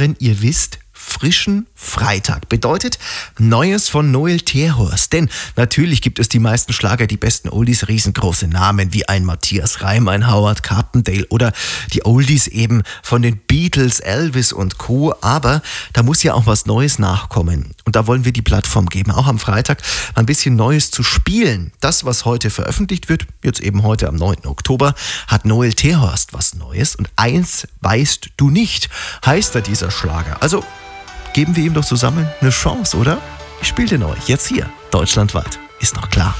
Hörerin, ihr wisst, frischen Freitag bedeutet Neues von Noel Terhorst. Denn natürlich gibt es die meisten Schlager, die besten Oldies, riesengroße Namen wie ein Matthias Reim, ein Howard Carpendale oder die Oldies eben von den Beatles, Elvis und Co. Aber da muss ja auch was Neues nachkommen. Und da wollen wir die Plattform geben, auch am Freitag ein bisschen Neues zu spielen. Das, was heute veröffentlicht wird, jetzt eben heute am 9. Oktober, hat Noel Terhorst was Neues. Und eins weißt du nicht, heißt da dieser Schlager. Also geben wir ihm doch zusammen eine Chance, oder? Ich spiele den euch jetzt hier, deutschlandweit. Ist noch klar.